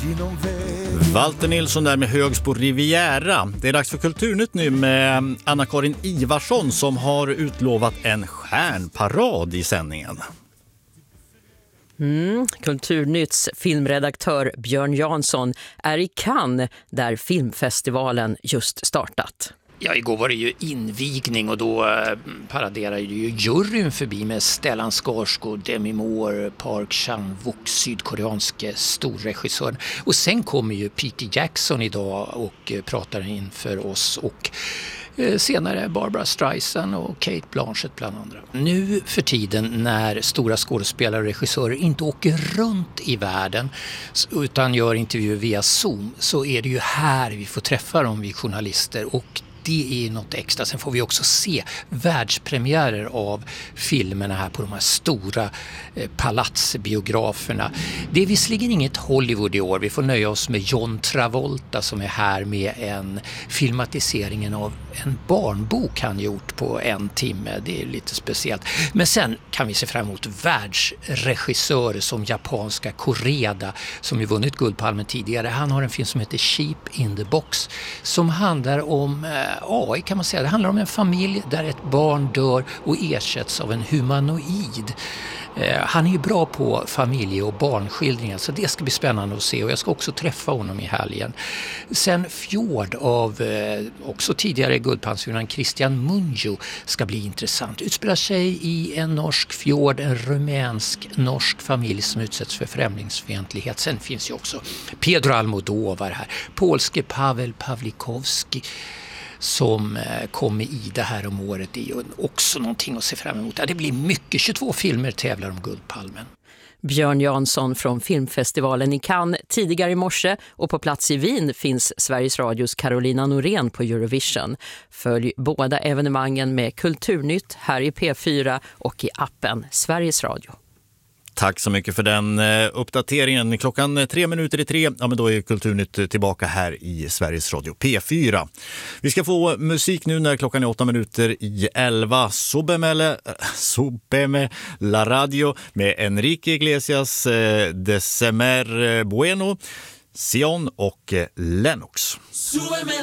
Walter Nilsson där med Högsbo Riviera. Det är dags för Kulturnytt nu med Anna-Karin Ivarsson som har utlovat en stjärnparad i sändningen. Kulturnytts filmredaktör Björn Jansson är i Cannes där filmfestivalen just startat. Ja, igår var det ju invigning och då paraderade ju juryn förbi med Stellan Skarsgård, Demi Moore, Park Chan-wook, sydkoreanske storregissören. Och sen kommer ju Peter Jackson idag och pratar inför oss och senare Barbara Streisand och Kate Blanchett bland andra. Nu för tiden när stora skådespelare och regissörer inte åker runt i världen utan gör intervjuer via Zoom så är det ju här vi får träffa dem, vi journalister, och det är något extra. Sen får vi också se världspremiärer av filmerna här på de här stora palatsbiograferna. Det är visserligen inget Hollywood i år. Vi får nöja oss med John Travolta som är här med en filmatiseringen av en barnbok han gjort på 1 timme. Det är lite speciellt. Men sen kan vi se fram emot världsregissörer som japanska Koreda som ju vunnit Guldpalmen tidigare. Han har en film som heter Sheep in the Box som handlar om AI kan man säga. Det handlar om en familj där ett barn dör och ersätts av en humanoid. Han är ju bra på familje- och barnskildringar så det ska bli spännande att se och jag ska också träffa honom i helgen. Sen Fjord av också tidigare Guldpalmsvinnaren Christian Mungiu ska bli intressant. Utspelar sig i en norsk fjord, en rumänsk-norsk familj som utsätts för främlingsfientlighet. Sen finns ju också Pedro Almodovar här, polske Pavel Pawlikowski som kommer i det här om året. Det är ju också någonting att se fram emot. Ja, det blir mycket. 22 filmer tävlar om Guldpalmen. Björn Jansson från filmfestivalen i Cannes tidigare i morse och på plats i Wien finns Sveriges Radios Carolina Norén på Eurovision. Följ båda evenemangen med Kulturnytt här i P4 och i appen Sveriges Radio. Tack så mycket för den uppdateringen. 3:03, ja men då är Kulturnytt tillbaka här i Sveriges Radio P4. Vi ska få musik nu när klockan är 8:11. Súbeme la radio med Enrique Iglesias, Desemer Bueno, Sion och Lennox.